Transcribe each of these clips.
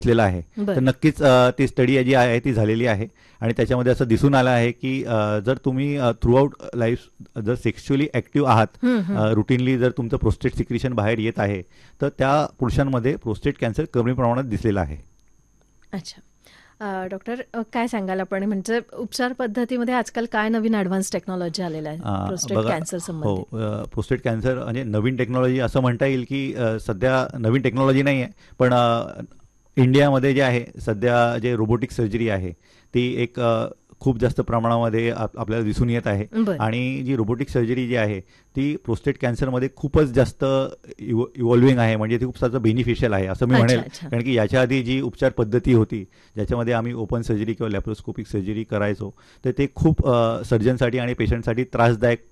दिसलेला आहे. तर नक्कीच ती स्टडी जी आहे ती झालेली आहे आणि त्याच्यामध्ये असं दिसून आलं आहे की जर तुम्ही थ्रूआउट लाईफ जर सेक्शुअली ॲक्टिव्ह आहात, रुटीनली जर तुमचं प्रोस्टेट सिक्रिशन बाहेर येत आहे, तर त्या पुरुषांमध्ये प्रोस्टेट कॅन्सर कमी प्रमाणात दिसलेला आहे. अच्छा डॉक्टर, काय सांगाल आपण, म्हणजे उपचार पद्धतीमध्ये आजकाल काय नवीन ॲडव्हान्स टेक्नॉलॉजी आलेल्या आहे प्रोस्टेट कॅन्सर संबंधित? प्रोस्टेट कॅन्सर म्हणजे नवीन टेक्नॉलॉजी असं म्हणता येईल की सध्या नवीन टेक्नॉलॉजी नाही आहे, पण इंडियामध्ये जे आहे सध्या जे रोबोटिक सर्जरी आहे ती एक खूप जास्त प्रमाणामध्ये आपल्याला दिसून येत आहे. आणि जी रोबोटिक सर्जरी जी आहे ती प्रोस्टेट कॅन्सरमध्ये खूपच जास्त इव्हॉल्विंग आहे, म्हणजे ती खूप जास्त बेनिफिशियल आहे असं मी म्हणेल. कारण की याच्या आधी जी उपचार पद्धती होती ज्याच्यामध्ये आम्ही ओपन सर्जरी किंवा लॅप्रोस्कोपिक सर्जरी करायचो, तर ते खूप सर्जनसाठी आणि पेशंटसाठी त्रासदायक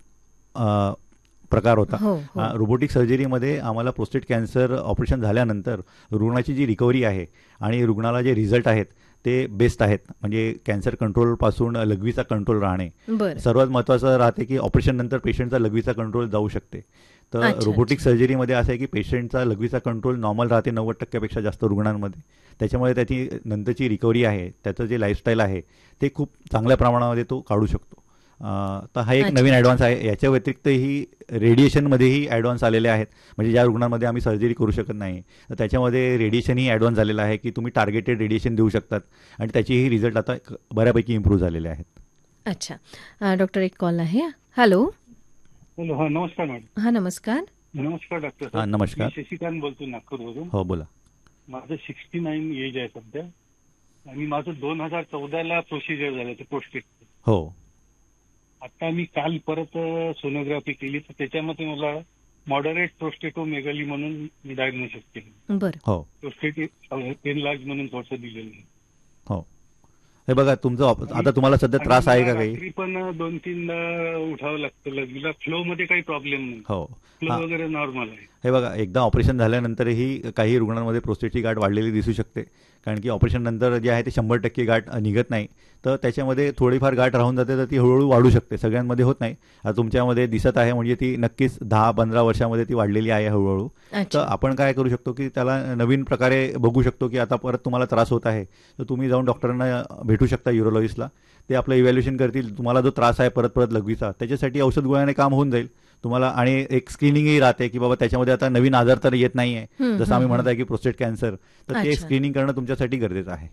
प्रकार होता. रोबोटिक सर्जरीमध्ये आम्हाला प्रोस्टेट कॅन्सर ऑपरेशन झाल्यानंतर रुग्णाची जी रिकव्हरी आहे आणि रुग्णाला जे रिझल्ट आहेत ते बेस्ट आहेत. म्हणजे कॅन्सर कंट्रोलपासून लघवीचा कंट्रोल राहणे, सर्वात महत्त्वाचं राहते की ऑपरेशन नंतर पेशंटचा लघवीचा कंट्रोल जाऊ शकते. तर रोबोटिक सर्जरीमध्ये असं आहे की पेशंटचा लघवीचा कंट्रोल नॉर्मल राहते 90% जास्त रुग्णांमध्ये. त्याच्यामुळे त्याची नंतरची रिकव्हरी आहे, त्याचं जे लाईफस्टाईल आहे ते खूप चांगल्या प्रमाणामध्ये तो काढू शकतो. तर हा एक नवीन ॲडव्हान्स आहे. याच्या व्यतिरिक्तही रेडिएशनमध्येही ॲडव्हान्स आलेले आहेत. म्हणजे ज्या रुग्णांमध्ये आम्ही सर्जरी करू शकत नाही तर त्याच्यामध्ये रेडिएशनही ॲडव्हान्स झालेलं आहे की तुम्ही टार्गेटेड रेडिएशन देऊ शकतात आणि त्याचेही रिझल्ट आता बऱ्यापैकी इम्प्रूव्ह झालेले आहेत. अच्छा डॉक्टर, एक कॉल आहे. हॅलो. हॅलो, हा नमस्कार मॅडम. हा नमस्कार. नमस्कार डॉक्टर. हा नमस्कार. शशिकांत बोलतो नागपूरवरून. हो बोला. माझं 69 एज आहे सध्या आणि माझं 2014ला प्रोसिजर झालं ते प्रोस्टेट. हो. आता मी काल परत सोनोग्राफी केली तर त्याच्यामध्ये मला मॉडरेट प्रोस्टेटोमेगाली म्हणून डायग्नोसिस केलं. बरं. प्रोस्टेट एनलार्ज म्हणून थोडंसं दिलेलं आहे. हो. हे बघा तुमचं आता तुम्हाला सध्या त्रास आहे का काही? रात्री पण 2-3दा उठावं लागतं. लगेच फ्लो मध्ये काही प्रॉब्लेम नाही. हो, फ्लो वगैरे नॉर्मल आहे. हे बघा एकदा ऑपरेशन झाल्यानंतरही काही रुग्णांमध्ये प्रोस्टेटची गाठ वाढलेली दिसू शकते. कारण की ऑपरेशन नंतर जे आहे ते 100% गाठ निघत नाही, तर त्याच्यामध्ये थोडीफार गाठ राहून जाते, तर ती हळूहळू वाढू शकते. सगळ्यांमध्ये होत नाही. आता तुमच्यामध्ये दिसत आहे म्हणजे ती नक्कीच 10-15 वर्षामध्ये ती वाढलेली आहे हळूहळू. तर आपण काय करू शकतो की त्याला नवीन प्रकारे बघू शकतो की आता परत तुम्हाला त्रास होत आहे तर तुम्ही जाऊन डॉक्टरांना भेटू शकता, युरोलॉजिस्टला. ते आपलं इव्हॅल्युएशन करतील. तुम्हाला जो त्रास आहे परत परत लघवीचा त्याच्यासाठी औषध गोळ्याने काम होऊन जाईल तुम्हाला. आणि एक स्क्रीनिंगही राहते की बाबा त्याच्यामध्ये आता नवीन आजार तर येत नाही आहे, जसं आम्ही म्हणत आहे की प्रोस्टेट कॅन्सर, तर ते स्क्रीनिंग करणं तुमच्यासाठी गरजेचं आहे.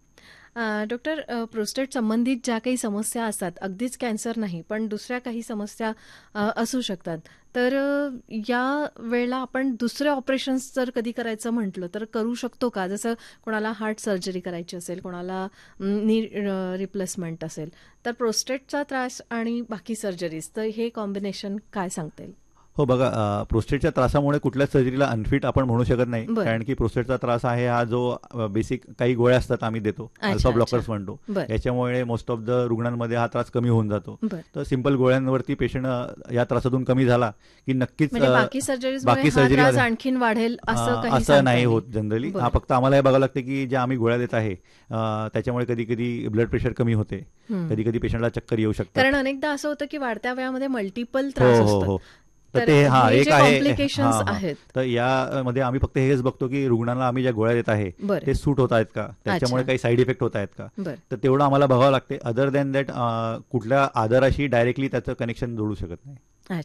डॉक्टर, प्रोस्टेट संबंधित ज्या काही समस्या असतात, अगदीच कॅन्सर नाही पण दुसऱ्या काही समस्या असू शकतात, तर या वेळेला आपण दुसरे ऑपरेशन्स जर कधी करायचं म्हटलं तर करू शकतो का? जसं कोणाला हार्ट सर्जरी करायची असेल, कोणाला नी रिप्लेसमेंट असेल, तर प्रोस्टेटचा त्रास आणि बाकी सर्जरीज, तर हे कॉम्बिनेशन काय सांगता येईल? हो बघा, प्रोस्टेटच्या त्रासामुळे कुठल्याच सर्जरीला अनफिट आपण म्हणू शकत नाही. कारण की प्रोस्टेटचा त्रास आहे हा जो बेसिक काही गोळ्या असतात आम्ही देतो, अल्फा ब्लॉकर्स म्हणतो, याच्यामुळे मोस्ट ऑफ द रुग्णांमध्ये हा त्रास कमी होऊन जातो. तर सिंपल गोळ्यांवरती पेशंट या त्रासातून कमी झाला की नक्कीच बाकी सर्जरी आणखीन वाढेल असं नाही होत जनरली. हा फक्त आम्हाला हे बघावं लागतं की ज्या आम्ही गोळ्या देत आहे त्याच्यामुळे कधी कधी ब्लड प्रेशर कमी होते, कधी कधी पेशंटला चक्कर येऊ शकते. कारण अनेकदा असं होतं की वाढत्या वयामध्ये मल्टिपल त्रास असतात. तर ते एक आहे. तर यामध्ये आम्ही फक्त हेच बघतो की रुग्णांना आम्ही ज्या गोळ्या देत आहे ते सूट होत आहेत का, त्याच्यामुळे काही साईड इफेक्ट होत आहेत का, तर तेवढं आम्हाला बघावं लागते. अदर दॅन दॅट कुठल्या आजाराशी डायरेक्टली त्याचं कनेक्शन जोडू शकत नाही.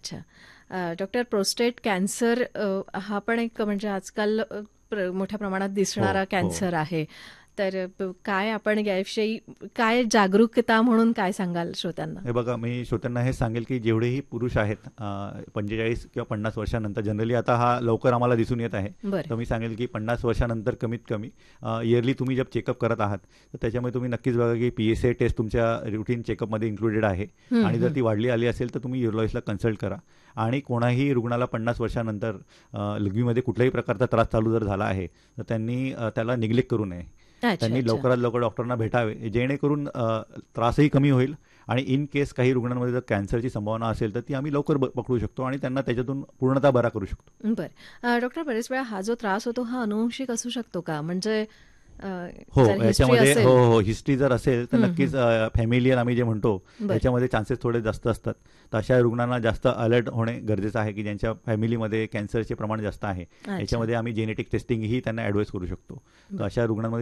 अच्छा डॉक्टर, प्रोस्टेट कॅन्सर हा पण एक म्हणजे आजकाल मोठ्या प्रमाणात दिसणारा कॅन्सर आहे, तर काय आपण याविषयी काय जागरूकता म्हणून काय सांगाल श्रोत्यांना? हे बघा, मी श्रोत्यांना हे सांगेल की जेवढेही पुरुष आहेत 45 किंवा 50 वर्षानंतर, जनरली आता हा लवकर आम्हाला दिसून येत आहे, तर मी सांगेल की 50 वर्षानंतर कमीत कमी इयरली तुम्ही जर चेकअप करत आहात तर त्याच्यामध्ये तुम्ही नक्कीच बघा की PSA टेस्ट तुमच्या रुटीन चेकअपमध्ये इन्क्लुडेड आहे. आणि जर ती वाढली आली असेल तर तुम्ही युरोलॉजिस्टला कन्सल्ट करा. आणि कोणाही रुग्णाला 50 वर्षानंतर लघवीमध्ये कुठल्याही प्रकारचा त्रास चालू जर झाला आहे तर त्यांनी त्याला निग्लेक्ट करू नये. त्यांनी लवकरात लवकर डॉक्टरांना भेटावे, जेणेकरून त्रासही कमी होईल. आणि इन केस काही रुग्णांमध्ये जर कॅन्सरची संभावना असेल तर ती आम्ही लवकर पकडू शकतो आणि त्यांना त्याच्यातून पूर्णतः बरा करू शकतो. बरं डॉक्टर, बरेच वेळा हा जो त्रास होतो हा अनुवंशिक असू शकतो का? म्हणजे हो, जर हिस्ट्री याच्यामध्ये असेल. हो हिस्ट्री जर असेल तर हं, नक्कीच फॅमिलियल आम्ही जे म्हणतो बरं. त्याच्यामध्ये चान्सेस थोडे जास्त असतात. तर अशा रुग्णांना जास्त अलर्ट होणे गरजेचं आहे की ज्यांच्या फॅमिलीमध्ये कॅन्सरचे प्रमाण जास्त आहे. अच्छा. याच्यामध्ये आम्ही जेनेटिक टेस्टिंगही त्यांना ॲडवाईस करू शकतो. तर अशा रुग्णांमध्ये